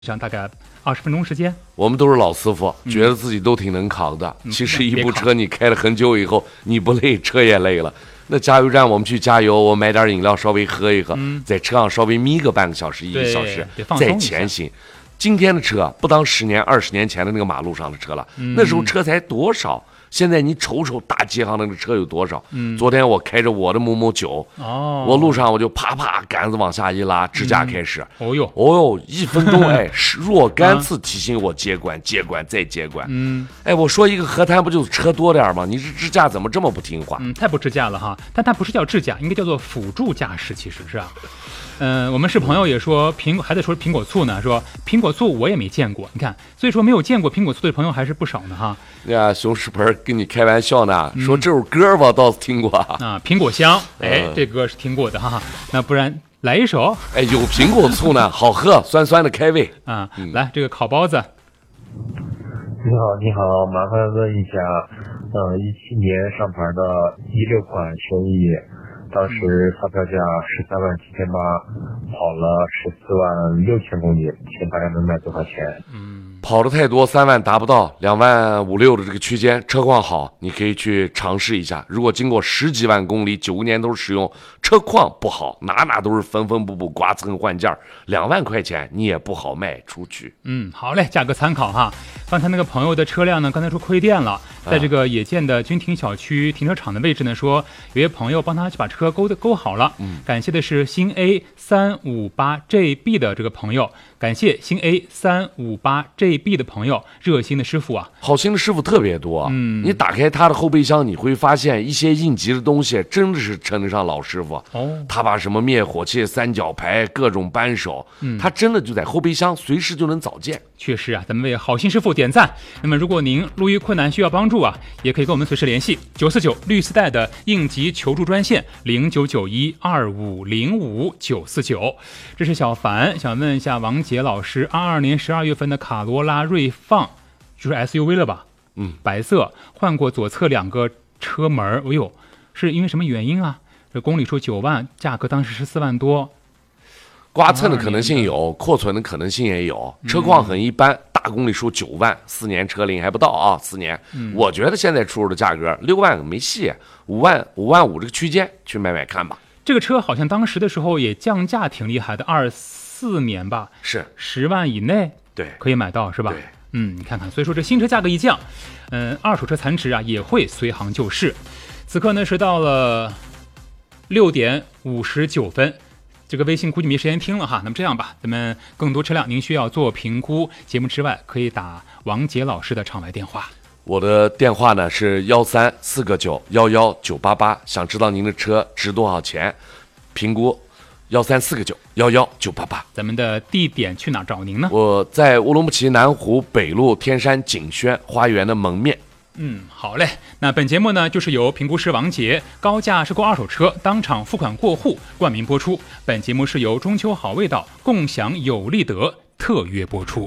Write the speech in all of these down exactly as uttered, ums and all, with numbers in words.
上大概二十分钟时间。 我们都是老师傅，嗯、觉得自己都挺能扛的。嗯、其实一部车你开了很久以后，你不累，车也累了。那加油站我们去加油，我买点饮料稍微喝一喝，嗯、在车上稍微眯个半个小时、一个小时，再前行。今天的车不当十年、二十年前的那个马路上的车了，嗯、那时候车才多少？现在你瞅瞅大街上那个车有多少？嗯，昨天我开着我的某某九，哦，我路上我就啪啪杆子往下一拉，支架开始。 嗯、哦哟， 哦哟，一分钟哎，若干次提醒我接管、接管再接管。嗯，哎，我说一个河滩不就是车多点吗？你这支架怎么这么不听话？ 嗯，太不支架了哈！但它不是叫支架，应该叫做辅助驾驶，其实是啊。嗯、呃，我们是朋友也说苹果，还在说苹果醋呢，说苹果醋我也没见过，你看，所以说没有见过苹果醋的朋友还是不少呢哈。 呀，熊屎盆跟你开玩笑呢，说这首歌我倒是听过啊，苹果香，哎，嗯、这歌是听过的哈。那不然来一首， 哎，有苹果醋呢，好喝，酸酸的开胃啊。嗯、来这个烤包子。 你好，你好，麻烦问一下，呃，一七年上牌的一六款轩逸。当时发票价十三万七千八，跑了十四万六千公里，请大家能卖多少钱？ 嗯，跑的太多，三万达不到，两万五六的这个区间，车况好，你可以去尝试一下。如果经过十几万公里，九个年头使用，车况不好，哪哪都是缝缝补补、刮蹭换件，两万块钱你也不好卖出去。 嗯，好嘞，价格参考哈。刚才那个朋友的车辆呢，刚才说亏电了，在这个野建的军庭小区停车场的位置呢，说有些朋友帮他去把车勾的勾好了。嗯，感谢的是新 A 三五八 J B 的这个朋友，感谢新 A 三五八 J B 的朋友，热心的师傅啊， 好心的师傅特别多。嗯，你打开他的后备箱，你会发现一些应急的东西，真的是称得上老师傅。哦，他把什么灭火器、三角牌、各种扳手，嗯，他真的就在后备箱，随时就能找见。 确实啊，咱们为好心师傅点赞。那么如果您路遇困难需要帮助啊，也可以跟我们随时联系九四九绿丝带的应急求助专线零九九一二五零五九四九。这是小凡想问一下王杰老师，二二年十二月份的卡罗拉锐放就是 S U V 了吧？嗯，白色，换过左侧两个车门，哎呦，是因为什么原因啊？这公里数九万，价格当时是四万多。 刮蹭的可能性有，扩存的可能性也有，车况很一般，大公里数九万，四年车龄还不到啊，四年。嗯、我觉得现在出入的价格六万没戏，五万五万五这个区间去买买看吧。 这个车好像当时的时候也降价挺厉害的，二四年吧， 是十万以内， 对， 可以买到是吧？ 对， 嗯，你看看，所以说这新车价格一降，嗯，二手车残值啊也会随行就市。此刻呢是到了六点五十九分。这个微信估计没时间听了哈，那么这样吧，咱们更多车辆您需要做评估，节目之外可以打王杰老师的场外电话。 我的电话呢是幺三四个九幺幺九八八，想知道您的车值多少钱，评估幺三四个九幺幺九八八。 咱们的地点去哪找您呢？ 我在乌鲁木齐南湖北路天山景轩花园的门面。 嗯，好嘞。那本节目呢，就是由评估师王杰高价收购二手车，当场付款过户冠名播出。本节目是由中秋好味道共享有利得特约播出。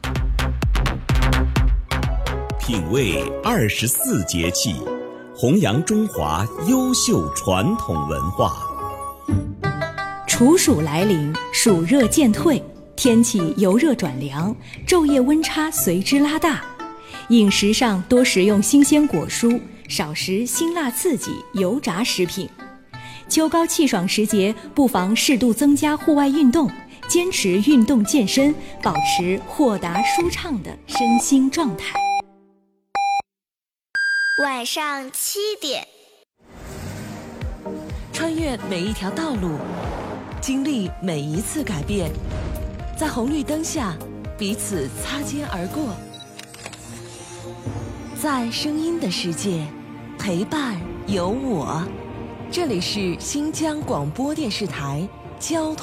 品味二十四节气，弘扬中华优秀传统文化。 处暑来临，暑热渐退，天气由热转凉，昼夜温差随之拉大。饮食上多食用新鲜果蔬，少食辛辣刺激、油炸食品。秋高气爽时节，不妨适度增加户外运动，坚持运动健身，保持豁达舒畅的身心状态。 晚上七点， 穿越每一条道路，经历每一次改变，在红绿灯下彼此擦肩而过。在声音的世界，陪伴有我。这里是新疆广播电视台交通